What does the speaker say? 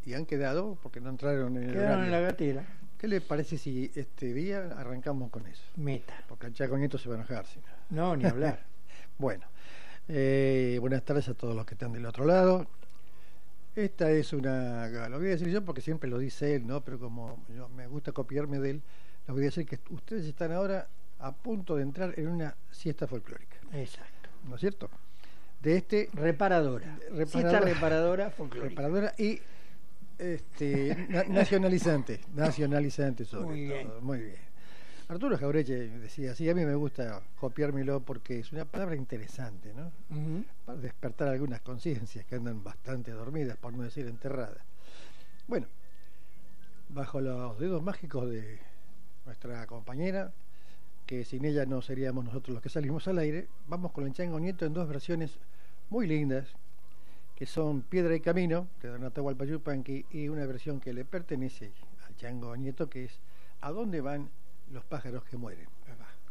y han quedado porque no entraron en el Quedaron en la horario. gatera. ¿Qué le parece si este día arrancamos con eso? Meta. Porque el Chaco Nieto se va a enojar, si no. No, ni hablar. Bueno, buenas tardes a todos los que están del otro lado. Esta es lo voy a decir yo porque siempre lo dice él, ¿no? Pero como yo me gusta copiarme de él, les voy a decir que ustedes están ahora a punto de entrar en una siesta folclórica. Exacto. ¿No es cierto? De este Reparadora. Siesta reparadora folclórica. reparadora y nacionalizante sobre Muy todo. bien. Muy bien. Arturo Jaureche decía, sí, a mí me gusta copiármelo porque es una palabra interesante, ¿no? Ujú. Para despertar algunas conciencias que andan bastante dormidas, por no decir enterradas. Bueno, bajo los dedos mágicos de nuestra compañera, que sin ella no seríamos nosotros los que salimos al aire, vamos con el Chango Nieto en dos versiones muy lindas, que son Piedra y Camino, de Don Atahualpa Yupanqui, y una versión que le pertenece al Chango Nieto, que es ¿A dónde van los pájaros que mueren? Va.